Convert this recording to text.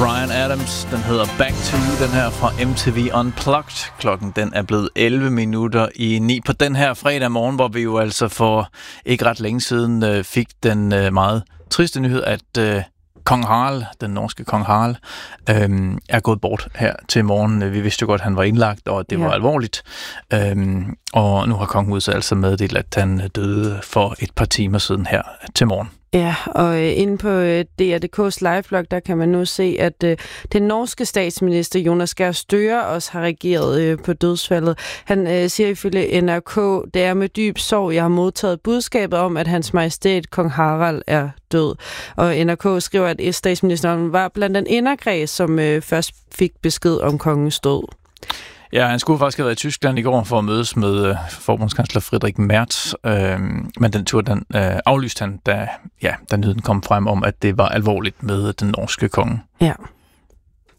Bryan Adams. Den hedder Back to, den her fra MTV Unplugged. Klokken den er blevet 11:09 på den her fredag morgen, hvor vi jo altså for ikke ret længe siden fik den meget triste nyhed, at Kong Harald, den norske Kong Harald, er gået bort her til morgen. Vi vidste jo godt, at han var indlagt, og det var alvorligt. Og nu har kongehuset altså meddelt, at han døde for et par timer siden her til morgen. Ja, og inde på DR.dk's liveblog, der kan man nu se, at den norske statsminister Jonas Gahr Støre også har reageret på dødsfaldet. Han siger ifølge NRK, det er med dyb sorg, jeg har modtaget budskabet om, at hans majestæt Kong Harald er død. Og NRK skriver, at statsministeren var blandt den inderkreds, som først fik besked om kongens død. Ja, han skulle faktisk have været i Tyskland i går for at mødes med forbundskansler Friedrich Merz, men den tur, den aflyste han, da nyheden kom frem om, at det var alvorligt med den norske konge. Ja.